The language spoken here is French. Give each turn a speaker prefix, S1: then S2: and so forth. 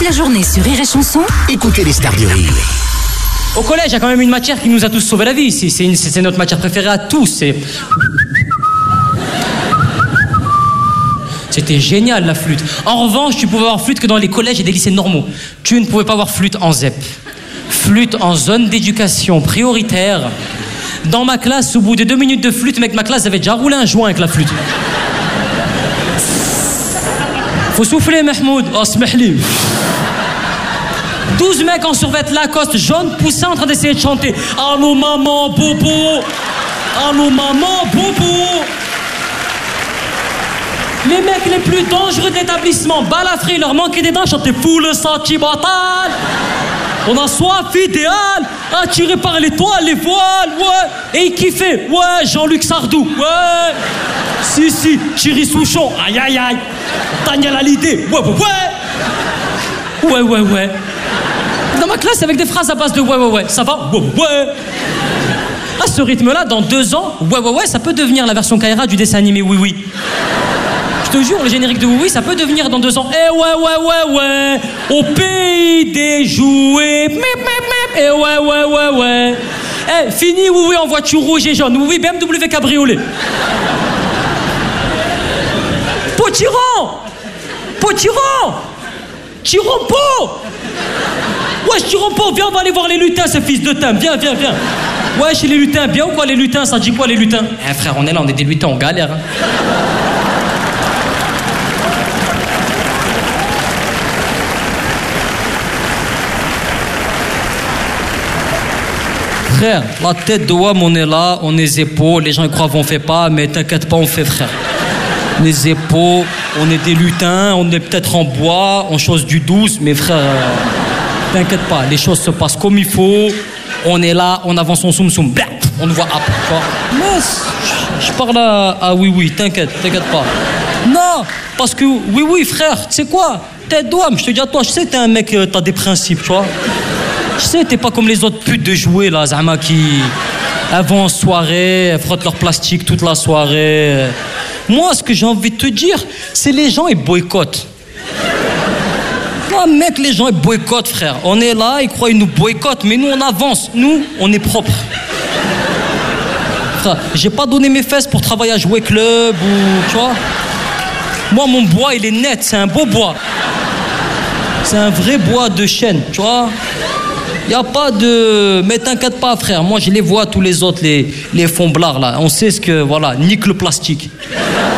S1: la journée sur Rire et Chanson,
S2: écoutez les stars du rire.
S3: Au collège, il y a quand même une matière qui nous a tous sauvé la vie ici. C'est notre matière préférée à tous. C'était génial, la flûte. En revanche, tu pouvais avoir flûte que dans les collèges et des lycées normaux. Tu ne pouvais pas avoir flûte en ZEP. Flûte en zone d'éducation prioritaire. Dans ma classe, au bout de 2 minutes de flûte, mec, ma classe avait déjà roulé un joint avec la flûte. Faut souffler, Mahmoud. Oh, smahli. 12 mecs en survêt Lacoste jaune poussés en train d'essayer de chanter. Allô maman, bobo. Allô maman, bobo. Les mecs les plus dangereux de l'établissement, balafrés, il leur manquait des dents, chantaient fou le sentimental. On a soif idéal, attiré par l'étoile, les voiles, ouais. Et ils kiffaient, ouais, Jean-Luc Sardou, ouais. Si, Thierry Souchon, aïe aïe aïe. Daniel Hallyday, ouais. Dans ma classe, avec des phrases à base de ouais, ça va, ouais. À ce rythme-là, dans 2 ans, ouais, ça peut devenir la version Kaira du dessin animé Oui. Je te jure, le générique de Oui, ça peut devenir dans 2 ans. Eh ouais, au pays des jouets. Eh ouais. Eh, fini Oui en voiture rouge et jaune. Oui, BMW cabriolet. Potiron, Tirompo. Ouais, Tirompo, viens, on va aller voir les lutins, ce fils de thym. Viens. Ouais, chez les lutins, bien ou quoi les lutins? Ça dit quoi les lutins? Eh frère, on est là, on est des lutins, on galère. Hein. Frère, la tête de WAM, on est là, on est Zeppo, les gens ils croient qu'on fait pas, mais t'inquiète pas, on fait frère. On est Zeppo, on est des lutins, on est peut-être en bois, on chose du 12, mais frère, t'inquiète pas, les choses se passent comme il faut, on est là, on avance son soum, on nous voit après, tu vois. Mais je parle à Oui, t'inquiète pas. Non, parce que Oui, frère, tu sais quoi, tête de WAM, je te dis à toi, je sais que t'es un mec, t'as des principes, tu vois. Je sais, t'es pas comme les autres putes de jouets, là, Zama, qui... Elles vont en soirée, elles frottent leur plastique toute la soirée. Moi, ce que j'ai envie de te dire, c'est les gens, ils boycottent. Non, mec, les gens, ils boycottent, frère. On est là, ils croient qu'ils nous boycottent, mais nous, on avance. Nous, on est propre. Frère, j'ai pas donné mes fesses pour travailler à Jouet Club ou... Tu vois. Moi, mon bois, il est net, c'est un beau bois. C'est un vrai bois de chêne, tu vois. Y a pas de... Mais t'inquiète pas, frère. Moi, je les vois, tous les autres, les fonds blards, là. On sait ce que... Voilà, nique le plastique.